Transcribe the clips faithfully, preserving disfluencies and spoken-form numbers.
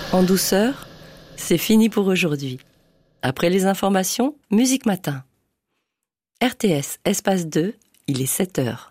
En douceur, c'est fini pour aujourd'hui. Après les informations, Musique Matin. R T S, espace deux, il est sept heures.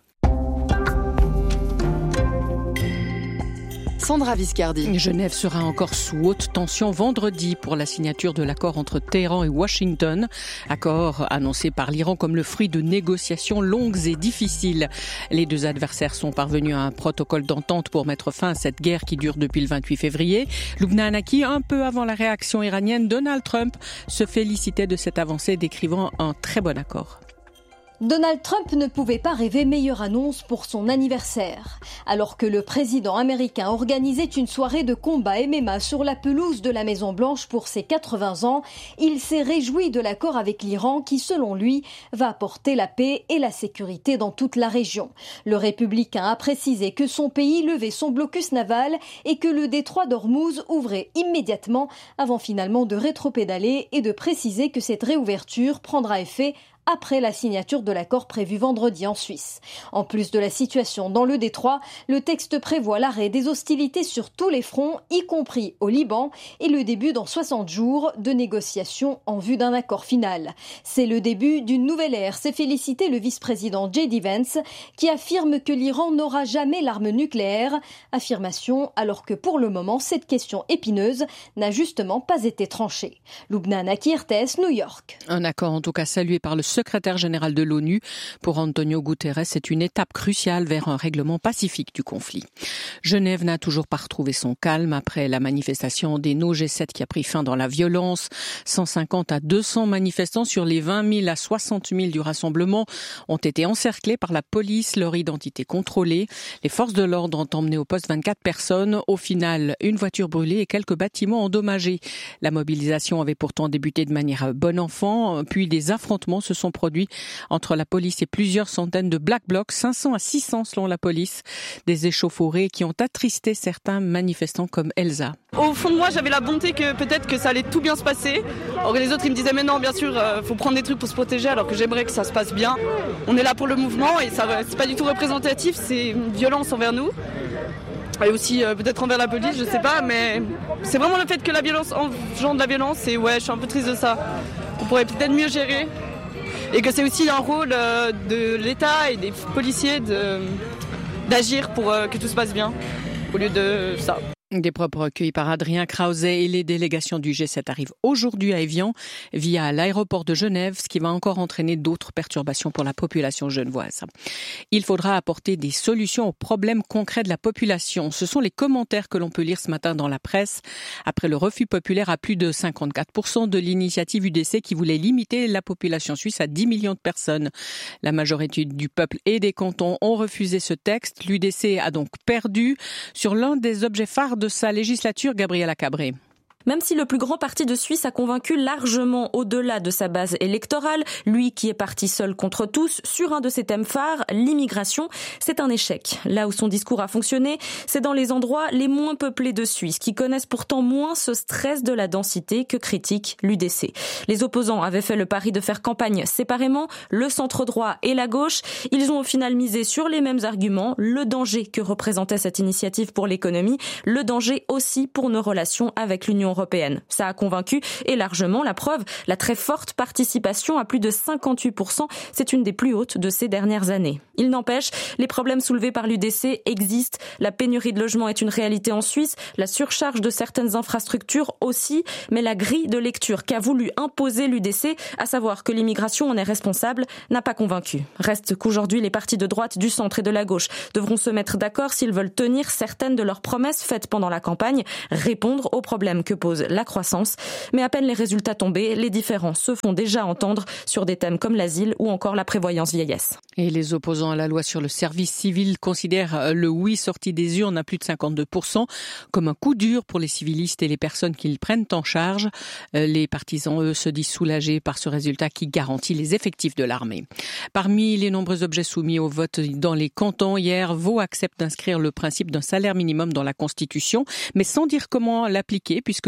Sandra Viscardi. Genève sera encore sous haute tension vendredi pour la signature de l'accord entre Téhéran et Washington. Accord annoncé par l'Iran comme le fruit de négociations longues et difficiles. Les deux adversaires sont parvenus à un protocole d'entente pour mettre fin à cette guerre qui dure depuis le vingt-huit février. Lubna Hanaki, un peu avant la réaction iranienne, Donald Trump se félicitait de cette avancée, décrivant un très bon accord. Donald Trump ne pouvait pas rêver meilleure annonce pour son anniversaire. Alors que le président américain organisait une soirée de combat M M A sur la pelouse de la Maison-Blanche pour ses quatre-vingts ans, il s'est réjoui de l'accord avec l'Iran qui, selon lui, va apporter la paix et la sécurité dans toute la région. Le républicain a précisé que son pays levait son blocus naval et que le détroit d'Ormuz ouvrait immédiatement avant finalement de rétropédaler et de préciser que cette réouverture prendra effet après la signature de l'accord prévu vendredi en Suisse. En plus de la situation dans le détroit, le texte prévoit l'arrêt des hostilités sur tous les fronts, y compris au Liban, et le début dans soixante jours de négociations en vue d'un accord final. C'est le début d'une nouvelle ère, s'est félicité le vice-président J D Vance, qui affirme que l'Iran n'aura jamais l'arme nucléaire. Affirmation alors que pour le moment, cette question épineuse n'a justement pas été tranchée. Lubna Hanaki, R T S, New York. Un accord en tout cas salué par le secrétaire général de l'ONU. Pour Antonio Guterres, c'est une étape cruciale vers un règlement pacifique du conflit. Genève n'a toujours pas retrouvé son calme après la manifestation des No G sept qui a pris fin dans la violence. cent cinquante à deux cents manifestants sur les vingt mille à soixante mille du rassemblement ont été encerclés par la police, leur identité contrôlée. Les forces de l'ordre ont emmené au poste vingt-quatre personnes. Au final, une voiture brûlée et quelques bâtiments endommagés. La mobilisation avait pourtant débuté de manière bon enfant, puis des affrontements se sont produits entre la police et plusieurs centaines de Black Blocs, cinq cents à six cents selon la police. Des échauffourées qui ont attristé certains manifestants comme Elsa. Au fond de moi, j'avais la bonté que peut-être que ça allait tout bien se passer. Or les autres, ils me disaient mais non, bien sûr, euh, faut prendre des trucs pour se protéger, alors que j'aimerais que ça se passe bien. On est là pour le mouvement et ça, c'est pas du tout représentatif, c'est une violence envers nous. Et aussi euh, peut-être envers la police, je sais pas, mais c'est vraiment le fait que la violence engendre de la violence et ouais, je suis un peu triste de ça. On pourrait peut-être mieux gérer. Et que c'est aussi un rôle euh, de l'État et des policiers de, d'agir pour euh, que tout se passe bien, au lieu de ça. Des propos recueillis par Adrien Krause et les délégations du G sept arrivent aujourd'hui à Évian via l'aéroport de Genève, ce qui va encore entraîner d'autres perturbations pour la population genevoise. Il faudra apporter des solutions aux problèmes concrets de la population. Ce sont les commentaires que l'on peut lire ce matin dans la presse après le refus populaire à plus de cinquante-quatre pour cent de l'initiative U D C qui voulait limiter la population suisse à dix millions de personnes. La majorité du peuple et des cantons ont refusé ce texte. L'U D C a donc perdu sur l'un des objets phares de sa législature, Gabriela Cabré. Même si le plus grand parti de Suisse a convaincu largement au-delà de sa base électorale, lui qui est parti seul contre tous, sur un de ses thèmes phares, l'immigration, c'est un échec. Là où son discours a fonctionné, c'est dans les endroits les moins peuplés de Suisse, qui connaissent pourtant moins ce stress de la densité que critique l'U D C. Les opposants avaient fait le pari de faire campagne séparément, le centre-droit et la gauche. Ils ont au final misé sur les mêmes arguments, le danger que représentait cette initiative pour l'économie, le danger aussi pour nos relations avec l'Union européenne. Ça a convaincu et largement, la preuve, la très forte participation à plus de cinquante-huit pour cent, c'est une des plus hautes de ces dernières années. Il n'empêche, les problèmes soulevés par l'U D C existent. La pénurie de logements est une réalité en Suisse, la surcharge de certaines infrastructures aussi, mais la grille de lecture qu'a voulu imposer l'U D C, à savoir que l'immigration en est responsable, n'a pas convaincu. Reste qu'aujourd'hui, les partis de droite, du centre et de la gauche devront se mettre d'accord s'ils veulent tenir certaines de leurs promesses faites pendant la campagne, répondre aux problèmes que pose la croissance. Mais à peine les résultats tombés, les différends se font déjà entendre sur des thèmes comme l'asile ou encore la prévoyance vieillesse. Et les opposants à la loi sur le service civil considèrent le oui sorti des urnes à plus de cinquante-deux pour cent comme un coup dur pour les civilistes et les personnes qui le prennent en charge. Les partisans, eux, se disent soulagés par ce résultat qui garantit les effectifs de l'armée. Parmi les nombreux objets soumis au vote dans les cantons, hier, Vaud accepte d'inscrire le principe d'un salaire minimum dans la Constitution, mais sans dire comment l'appliquer, puisque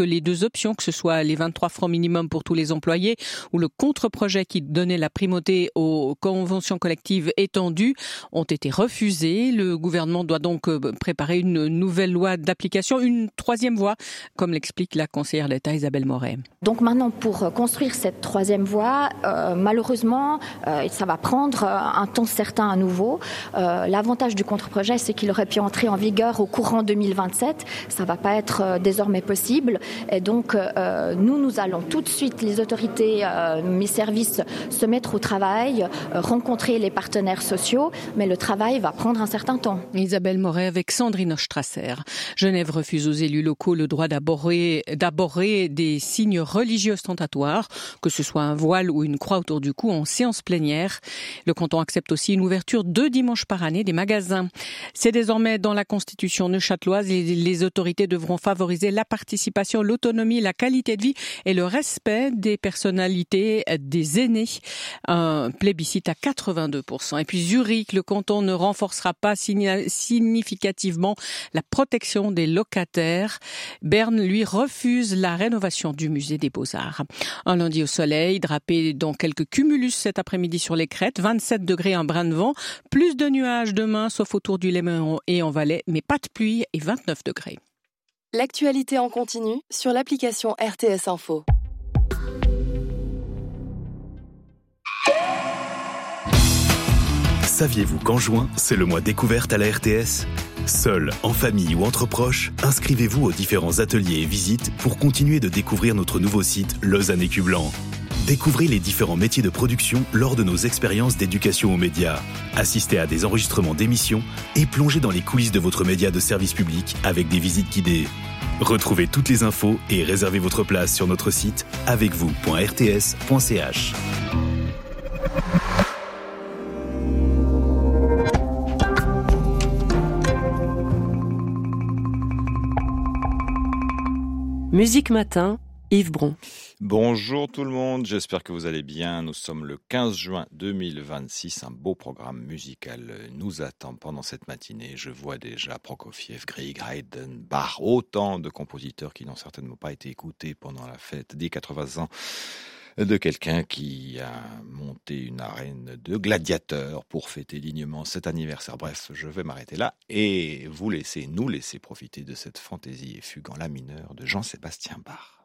les deux options, que ce soit les vingt-trois francs minimum pour tous les employés ou le contre-projet qui donnait la primauté aux conventions collectives étendues, ont été refusés. Le gouvernement doit donc préparer une nouvelle loi d'application, une troisième voie, comme l'explique la conseillère d'État Isabelle Moret. Donc maintenant, pour construire cette troisième voie, euh, malheureusement, euh, ça va prendre un temps certain à nouveau. Euh, l'avantage du contre-projet, c'est qu'il aurait pu entrer en vigueur au courant deux mille vingt-sept. Ça va pas être euh, désormais possible. Et donc, euh, nous, nous allons tout de suite, les autorités, euh, mes services, se mettre au travail, euh, rencontrer les partenaires sociaux, mais le travail va prendre un certain temps. Isabelle Moret avec Sandrine Ostrasser. Genève refuse aux élus locaux le droit d'aborder, d'aborder des signes religieux ostentatoires, que ce soit un voile ou une croix autour du cou en séance plénière. Le canton accepte aussi une ouverture deux dimanches par année des magasins. C'est désormais dans la Constitution neuchâteloise. Les, les autorités devront favoriser la participation, l'autonomie, la qualité de vie et le respect des personnalités des aînés. Un plébiscite à quatre-vingt-deux pour cent. Et puis Zurich, le canton ne renforcera pas significativement la protection des locataires. Berne, lui, refuse la rénovation du musée des Beaux-Arts. Un lundi au soleil, drapé dans quelques cumulus cet après-midi sur les crêtes, vingt-sept degrés, un brin de vent, plus de nuages demain, sauf autour du Léman et en Valais, mais pas de pluie et vingt-neuf degrés. L'actualité en continu sur l'application R T S Info. Saviez-vous qu'en juin, c'est le mois découverte à la R T S ? Seul, en famille ou entre proches, inscrivez-vous aux différents ateliers et visites pour continuer de découvrir notre nouveau site Lausanne Écu Blanc. Découvrez les différents métiers de production lors de nos expériences d'éducation aux médias. Assistez à des enregistrements d'émissions et plongez dans les coulisses de votre média de service public avec des visites guidées. Retrouvez toutes les infos et réservez votre place sur notre site avec vous point r t s point c h. Musique Matin, Yves Bron. Bonjour tout le monde, j'espère que vous allez bien. Nous sommes le quinze juin deux mille vingt-six. Un beau programme musical nous attend pendant cette matinée. Je vois déjà Prokofiev, Grieg, Haydn, Bach, autant de compositeurs qui n'ont certainement pas été écoutés pendant la fête des quatre-vingts ans de quelqu'un qui a monté une arène de gladiateurs pour fêter dignement cet anniversaire. Bref, je vais m'arrêter là et vous laisser, nous laisser profiter de cette fantaisie et fugue en la mineur de Jean-Sébastien Bach.